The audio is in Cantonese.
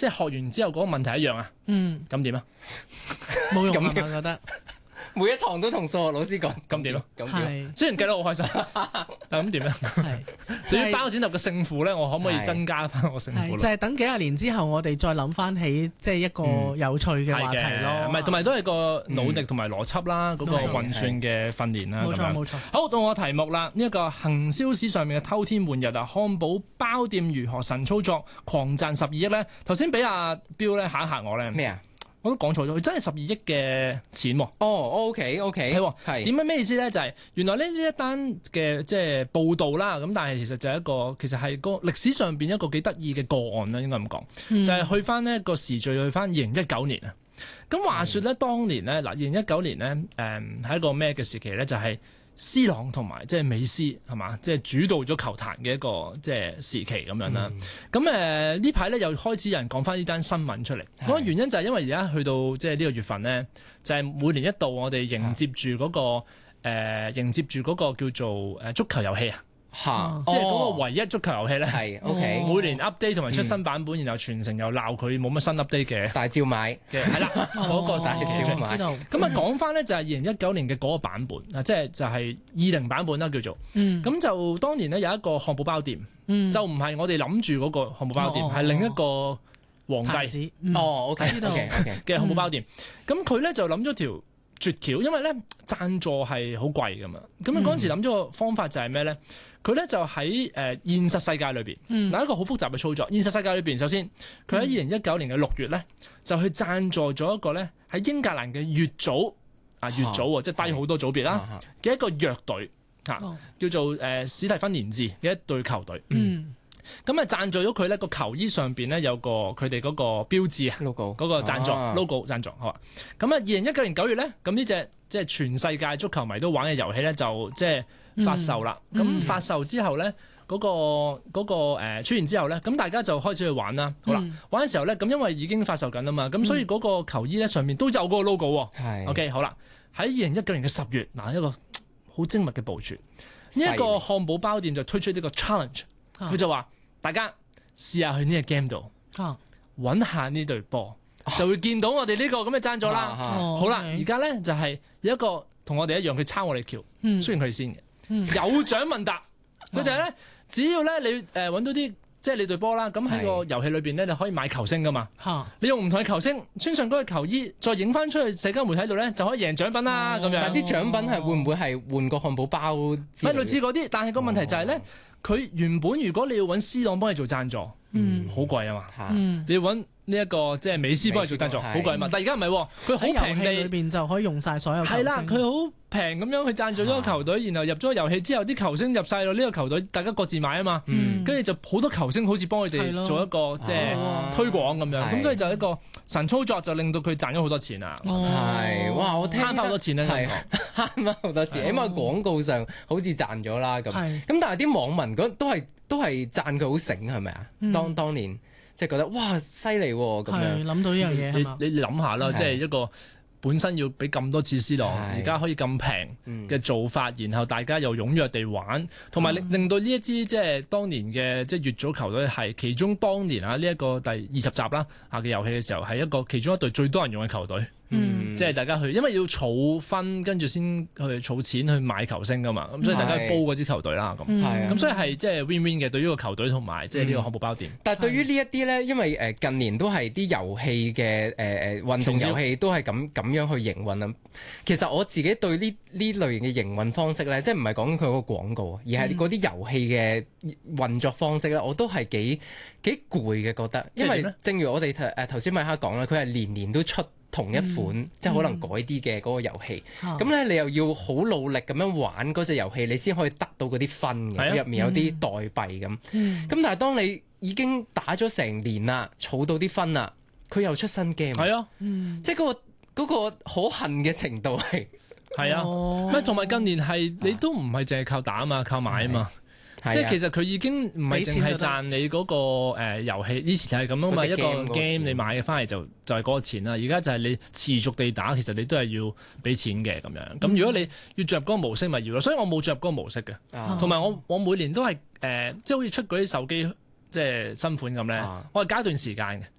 即係學完之後嗰個問題一樣啊？咁點啊？ 冇用啊，我覺得。 每一堂都同數學老師講， 咁點咯？ 咁點？ 雖然計得好開心，但咁點咧？至於包剪揼嘅勝負咧，我可唔可以增加翻個勝負咧？ 就係等幾廿年之後，我哋再諗翻起即係一個有趣嘅話題咯。 唔係，同埋都係個努力同埋邏輯啦，嗰個運算嘅訓練啦。 冇錯冇錯。 好，到我題目啦。呢一個行銷史上面嘅偷天換日啊，漢堡包店如何神操作狂賺12億咧？頭先俾阿標咧嚇一嚇我咧。 咩啊？ 我都講錯咗，佢真係12億嘅錢喎。 OK， 係點樣咩意思咧？就係原來呢一單嘅即係報導啦，咁但係其實就係其實係個歷史上邊一個幾得意嘅個案啦，應該咁講，就係去翻呢個時序去翻2019年啊。咁話說咧，當年咧2019年咧係一個咩嘅時期咧？就係C朗同埋即係美斯係嘛，即係主導咗球壇嘅一個即係時期咁樣啦。咁呢排咧又開始有人講翻呢單新聞出嚟。嗰個原因就係因為而家去到即係呢個月份咧，就係每年一度我哋迎接住嗰個叫做足球遊戲啊。即係嗰個唯一足球遊戲咧， 係 OK， 每年 update 同埋出新版本，然後全城又鬧佢冇乜新 update 嘅， 大招買嘅係啦，嗰個大招買。咁啊講翻咧就係2019年嘅嗰個版本啊，即係就係20版本啦叫做。咁就當年咧有一個漢堡包店，就唔係我哋諗住嗰個漢堡包店，係另一個皇帝 OK 嘅漢堡包店。咁佢咧就諗咗條絕橋，因為咧贊助係好貴噶嘛。咁啊嗰陣時諗咗個方法就係咩咧？佢咧就喺現實世界裏邊，嗱一個好複雜嘅操作。現實世界裏邊，首先佢喺2019年嘅6月咧，就去贊助咗一個咧喺英格蘭嘅乙組乙組即係低好多組別啦嘅一個弱隊叫做史蒂芬連治嘅一隊球隊。咁啊贊助咗佢咧個球衣上邊咧有個佢哋嗰個標誌啊 logo 嗰個贊助 logo 贊助好啊。咁啊2019年9月咧，咁呢隻即係全世界足球迷都玩嘅遊戲咧就即係發售啦。咁發售之後咧嗰個出現之後咧，咁大家就開始去玩啦。好啦，玩嘅時候咧，咁因為已經發售緊啊嘛，咁所以嗰個球衣咧上面都有嗰個 logo 喎。OK 好啦，喺2019年嘅10月嗱一個好精密嘅部署，呢一個漢堡包店就推出呢個 challenge。佢就話：大家試下去呢個 game 度揾下呢隊波，就會見到我哋呢個咁嘅贊助啦。好啦，而家咧就係有一個同我哋一樣，佢抄我哋橋，雖然佢哋先嘅，有獎問答。佢就係咧，只要咧你揾到啲即係你隊波啦，咁喺個遊戲裏邊咧，你可以買球星噶嘛。你用唔同嘅球星穿上嗰個球衣，再影翻出去社交媒體度咧，就可以贏獎品啦。咁樣， 但啲獎品係會唔會係換個漢堡包？ 類似嗰啲，但係個問題就係咧。佢原本如果你要揾 C 朗幫你做贊助，好貴啊嘛。你要揾呢一個即係美斯幫你做贊助，好貴啊嘛。但係而家唔係喎，佢好平地裏邊就可以用晒所有球星。 係啦，佢好平咁樣去贊助咗個球隊，然後入咗個遊戲之後，啲球星入晒到呢個球隊，大家各自買啊嘛。跟住就好多球星好似幫佢哋做一個即係推廣咁樣，咁所以就一個神操作，就令到佢賺咗好多錢啊。 係，哇！我聽慳翻好多錢啊， 係慳翻好多錢，起碼廣告上好似賺咗啦咁。咁但係啲網民都係讚佢好醒係咪啊？當年即係覺得哇犀利喎咁樣， 諗到呢樣嘢。 你諗下啦，即係一個本身要俾咁多次 C 朗，而家可以咁平嘅做法，然後大家又踴躍地玩，同埋令到呢一支即係當年嘅即係乙組球隊係其中當年啊呢一個第20集啦嘅遊戲嘅時候係一個其中一隊最多人用嘅球隊。即係大家去，因為要儲分，跟住先去儲錢去買球星噶嘛，咁所以大家去煲嗰支球隊啦，咁所以係即係 win-win 嘅，對於個球隊同埋即係呢個漢堡包店。 但係對於呢一啲咧，因為近年都係啲遊戲嘅運動遊戲都係咁樣去營運啊。其實我自己對呢類型嘅營運方式咧，即係唔係講佢個廣告，而係嗰啲遊戲嘅運作方式咧，我都係幾攰嘅覺得，因為正如我哋頭先米哈講啦，佢係年年都出同一款，即係可能改啲嘅嗰個遊戲，咁咧你又要好努力咁樣玩嗰隻遊戲，你先可以得到嗰啲分嘅，入面有啲代幣咁。咁但係當你已經打咗成年啦，儲到啲分啦，佢又出新 game，即係嗰個可恨嘅程度係啊，同埋近年係你都唔係淨係靠打啊嘛，靠買啊嘛。即係其實佢已經唔係淨係賺你嗰個遊戲，以前就係咁啊嘛，一個 game 你買嘅翻嚟就係嗰個錢啦。而家就係你持續地打，其實你都係要俾錢嘅咁樣。咁如果你要進入嗰個模式咪要咯，所以我冇進入嗰個模式嘅。同埋我每年都係即係好似出嗰啲手機即係新款咁咧，我係加一段時間嘅。